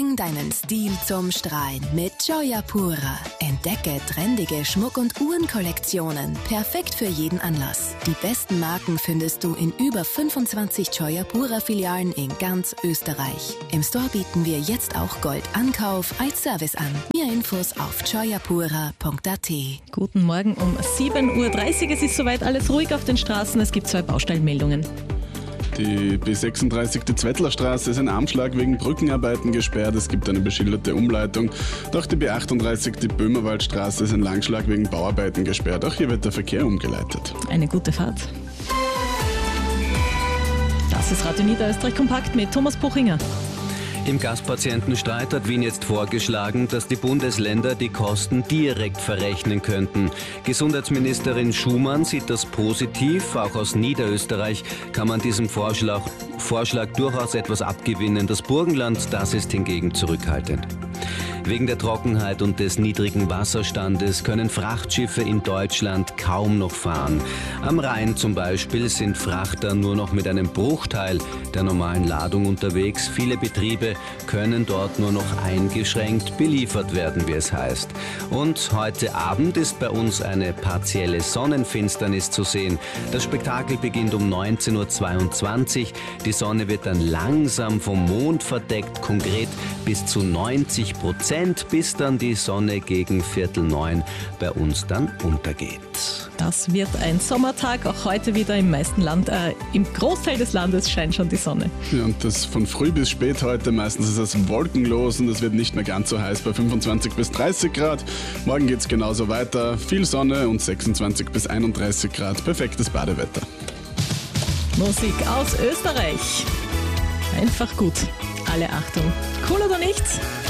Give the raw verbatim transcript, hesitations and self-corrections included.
Bring deinen Stil zum Strahlen mit Joyapura. Entdecke trendige Schmuck- und Uhrenkollektionen. Perfekt für jeden Anlass. Die besten Marken findest du in über fünfundzwanzig Joyapura-Filialen in ganz Österreich. Im Store bieten wir jetzt auch Goldankauf als Service an. Mehr Infos auf joyapura punkt a t. Guten Morgen um sieben Uhr dreißig. Es ist soweit alles ruhig auf den Straßen. Es gibt zwei Baustellenmeldungen. Die B sechsunddreißig, die Zwettlerstraße, ist ein Armschlag wegen Brückenarbeiten gesperrt. Es gibt eine beschilderte Umleitung. Doch die B achtunddreißig, die Böhmerwaldstraße, ist ein Langschlag wegen Bauarbeiten gesperrt. Auch hier wird der Verkehr umgeleitet. Eine gute Fahrt. Das ist Radio Niederösterreich Kompakt mit Thomas Buchinger. Im Gaspatientenstreit hat Wien jetzt vorgeschlagen, dass die Bundesländer die Kosten direkt verrechnen könnten. Gesundheitsministerin Schumann sieht das positiv. Auch aus Niederösterreich kann man diesem Vorschlag, Vorschlag durchaus etwas abgewinnen. Das Burgenland, das ist hingegen zurückhaltend. Wegen der Trockenheit und des niedrigen Wasserstandes können Frachtschiffe in Deutschland kaum noch fahren. Am Rhein zum Beispiel sind Frachter nur noch mit einem Bruchteil der normalen Ladung unterwegs. Viele Betriebe können dort nur noch eingeschränkt beliefert werden, wie es heißt. Und heute Abend ist bei uns eine partielle Sonnenfinsternis zu sehen. Das Spektakel beginnt um neunzehn Uhr zweiundzwanzig. Die Sonne wird dann langsam vom Mond verdeckt, konkret bis zu neunzig Prozent. Bis dann die Sonne gegen Viertel neun bei uns dann untergeht. Das wird ein Sommertag, auch heute wieder im meisten Land, äh, im Großteil des Landes scheint schon die Sonne. Ja, und das von früh bis spät heute, meistens ist es wolkenlos und es wird nicht mehr ganz so heiß bei fünfundzwanzig bis dreißig Grad. Morgen geht es genauso weiter, viel Sonne und sechsundzwanzig bis einunddreißig Grad, perfektes Badewetter. Musik aus Österreich. Einfach gut. Alle Achtung. Cool oder nicht?